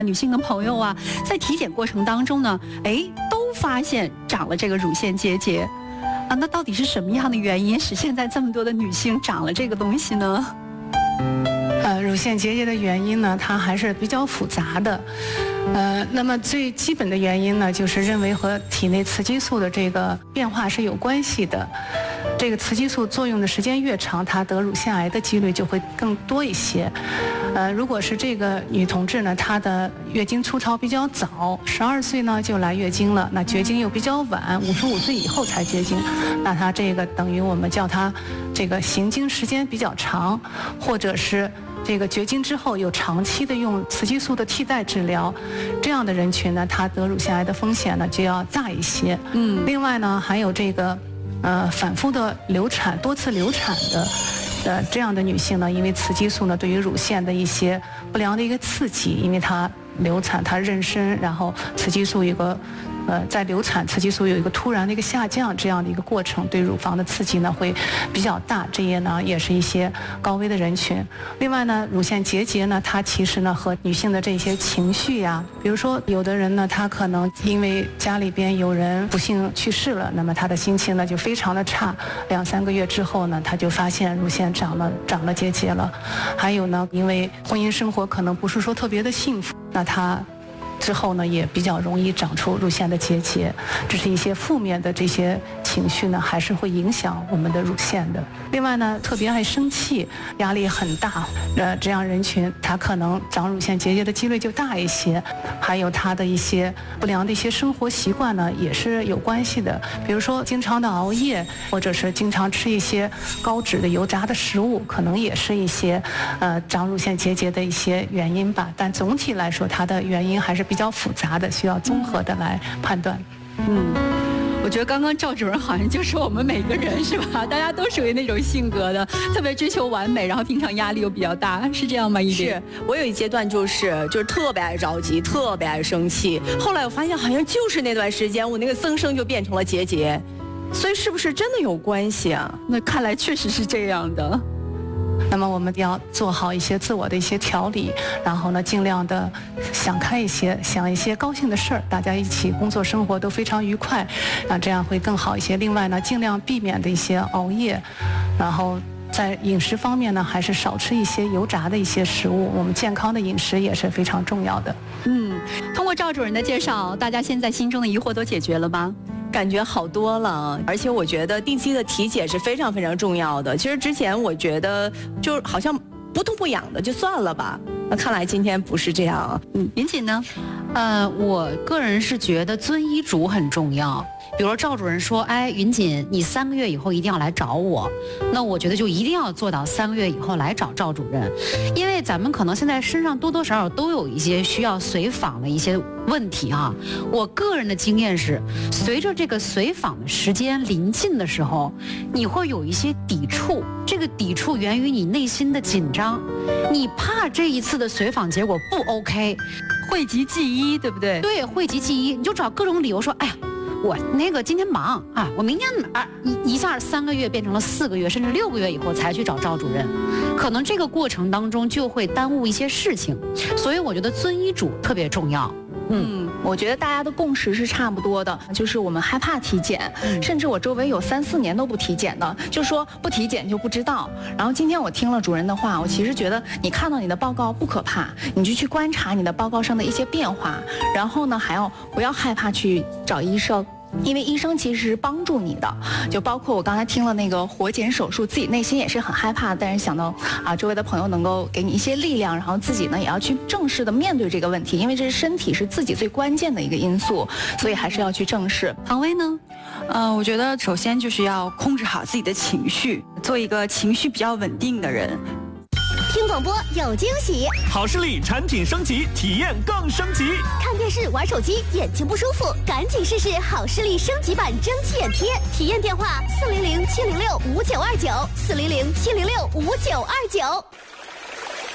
女性的朋友啊，在体检过程当中呢，都发现长了这个乳腺结节啊。那到底是什么样的原因使现在这么多的女性长了这个东西呢？ 乳腺结节的原因呢，它还是比较复杂的。那么最基本的原因呢，就是认为和体内雌激素的这个变化是有关系的。这个雌激素作用的时间越长，她得乳腺癌的几率就会更多一些。如果是这个女同志呢，她的月经初潮比较早，12岁呢就来月经了，那绝经又比较晚，55岁以后才绝经，那她这个等于我们叫她这个行经时间比较长，或者是这个绝经之后有长期的用雌激素的替代治疗，这样的人群呢，她得乳腺癌的风险呢就要大一些。另外呢，还有这个反复的流产、多次流产的这样的女性呢，因为雌激素呢对于乳腺的一些不良的一个刺激，因为她流产、她妊娠，然后雌激素有个在流产雌激素有一个突然的一个下降，这样的一个过程对乳房的刺激呢会比较大，这些呢也是一些高危的人群。另外呢，乳腺结节呢，它其实呢和女性的这些情绪呀，比如说有的人呢，他可能因为家里边有人不幸去世了，那么他的心情呢就非常的差，2-3个月之后呢，他就发现乳腺长了结节了。还有呢，因为婚姻生活可能不是说特别的幸福，那他之后呢，也比较容易长出乳腺的结节，这是一些负面的这些情绪呢，还是会影响我们的乳腺的。另外呢，特别爱生气、压力很大，这样人群他可能长乳腺结节的几率就大一些。还有他的一些不良的一些生活习惯呢，也是有关系的。比如说经常的熬夜，或者是经常吃一些高脂的油炸的食物，可能也是一些长乳腺结节的一些原因吧。但总体来说，它的原因还是比较复杂的，需要综合的来判断。 我觉得刚刚赵主任好像就是我们每个人是吧？大家都属于那种性格的，特别追求完美，然后平常压力又比较大，是这样吗？ 是，我有一阶段就是特别爱着急，特别爱生气。后来我发现好像就是那段时间，我那个增生就变成了结节，所以是不是真的有关系啊？ 那看来确实是这样的。 那么我们要做好一些自我的一些调理，然后呢，尽量的想开一些，想一些高兴的事儿，大家一起工作生活都非常愉快，这样会更好一些。另外呢，尽量避免的一些熬夜，然后在饮食方面呢，还是少吃一些油炸的一些食物。我们健康的饮食也是非常重要的。 通过赵主任的介绍，大家现在心中的疑惑都解决了吗？ 感觉好多了，而且我觉得定期的体检是非常非常重要的。其实之前我觉得就好像不痛不痒的就算了吧，那看来今天不是这样。 云锦呢？ 我个人是觉得遵医嘱很重要。比如说赵主任说，云锦，你3个月以后一定要来找我，那我觉得就一定要做到3个月以后来找赵主任，因为咱们可能现在身上多多少少都有一些需要随访的一些问题啊。我个人的经验是，随着这个随访的时间临近的时候，你会有一些抵触，这个抵触源于你内心的紧张，你怕这一次的随访结果不 OK， 讳疾忌医，对不对？ 对，讳疾忌医，你就找各种理由说，我那个今天忙啊，我明天一下3个月变成了4个月，甚至6个月以后才去找赵主任，可能这个过程当中就会耽误一些事情，所以我觉得遵医嘱特别重要。 我觉得大家的共识是差不多的，就是我们害怕体检，甚至我周围有3-4年都不体检的，就说不体检就不知道。然后今天我听了主任的话，我其实觉得你看到你的报告不可怕，你就去观察你的报告上的一些变化，然后呢还要不要害怕去找医生。因为医生其实是帮助你的，就包括我刚才听了那个活检手术，自己内心也是很害怕，但是想到周围的朋友能够给你一些力量，然后自己呢也要去正式的面对这个问题，因为这是身体是自己最关键的一个因素，所以还是要去正视。 唐薇呢？ 我觉得首先就是要控制好自己的情绪，做一个情绪比较稳定的人。 听广播有惊喜， 好视力产品升级，体验更升级。 看电视玩手机眼睛不舒服，赶紧试试好视力升级版蒸汽眼贴。体验电话：400-706-5929，400-706-5929。